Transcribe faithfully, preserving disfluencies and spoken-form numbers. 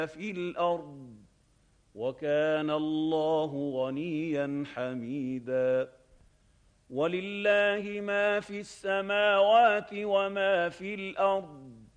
في الأرض وكان الله غنيا حميدا ولله ما في السماوات وما في الأرض